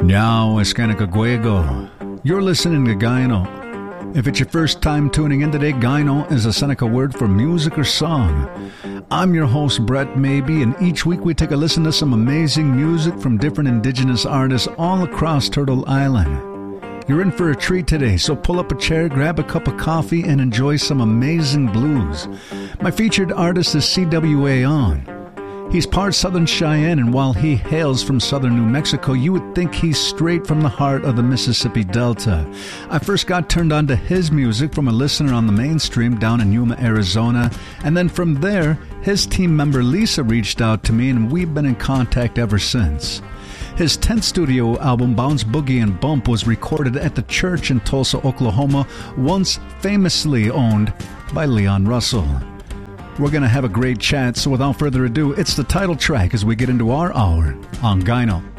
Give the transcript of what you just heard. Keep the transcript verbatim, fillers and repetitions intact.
Now es Kanakaguego. You're listening to Gyno. If it's your first time tuning in today, Gyno is a Seneca word for music or song. I'm your host, Brett Maybe, and each week we take a listen to some amazing music from different indigenous artists all across Turtle Island. You're in for a treat today, so pull up a chair, grab a cup of coffee, and enjoy some amazing blues. My featured artist is C W A On. He's part Southern Cheyenne, and while he hails from southern New Mexico, you would think he's straight from the heart of the Mississippi Delta. I first got turned on to his music from a listener on the mainstream down in Yuma, Arizona, and then from there, his team member Lisa reached out to me, and we've been in contact ever since. His tenth studio album, Bounce, Boogie, and Bump, was recorded at the church in Tulsa, Oklahoma, once famously owned by Leon Russell. We're going to have a great chat, so without further ado, it's the title track as we get into our hour on Gyno.